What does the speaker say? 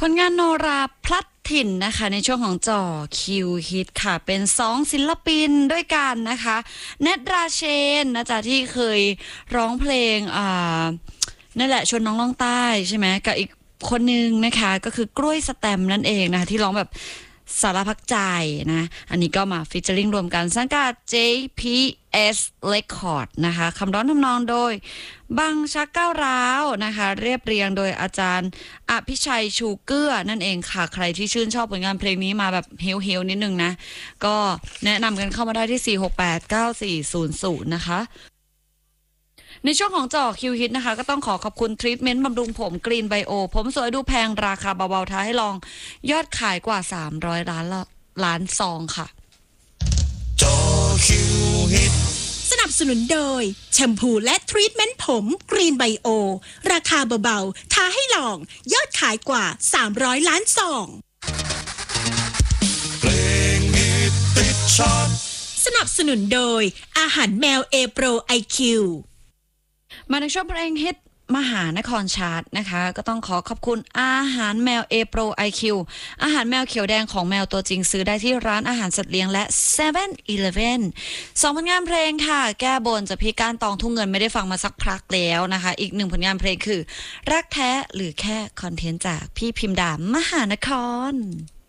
ผลงานโนราพลัดถิ่นนะคะในช่วงของจ่อคิวฮิตค่ะเป็น2ศิลปินด้วยกันนะคะเนตราเชนนะจ๊ะที่เคยร้องเพลงนั่นแหละชวนน้องล่องใต้ใช่ไหมกับอีกคนนึงนะคะก็คือกล้วยสแตมนั่นเองนะคะที่ร้องแบบสารพักใจนะอันนี้ก็มาฟีเจอริ่งรวมกันสังกัด JPS Record นะคะคำร้องทำนองโดยบังชักก้าวร้าวนะคะเรียบเรียงโดยอาจารย์อภิชัยชูเกื้อนั่นเองค่ะใครที่ชื่นชอบผลงานเพลงนี้มาแบบเฮลนิดนึงนะก็แนะนำกันเข้ามาได้ที่4689400นะคะในช่วงของจ่อคิวฮิตนะคะก็ต้องขอบคุณทรีทเมนต์บำรุงผมกรีนไบโอผมสวยดูแพงราคาเบาๆท้าให้ลองยอดขายกว่า300ล้านซองค่ะจ่อคิวฮิตสนับสนุนโดยแชมพูและทรีทเมนต์ผมกรีนไบโอราคาเบาๆท้าให้ลองยอดขายกว่า300ล้านซองเพลงฮิตติดชาร์ตสนับสนุนโดยอาหารแมวเอโปรไอคิวมาในช่วงเพลงฮิตมหานครชาร์ตนะคะก็ต้องขอบคุณอาหารแมว A Pro IQ อาหารแมวเขียวแดงของแมวตัวจริงซื้อได้ที่ร้านอาหารสัตว์เลี้ยงและ 7-Eleven 2 ผลงานเพลงค่ะแก้บนจะพี่ก้านตองทุ่งเงินไม่ได้ฟังมาสักพักแล้วนะคะอีก1ผลงานเพลงคือรักแท้หรือแค่คอนเทนต์จากพี่พิมพ์ดามหานคร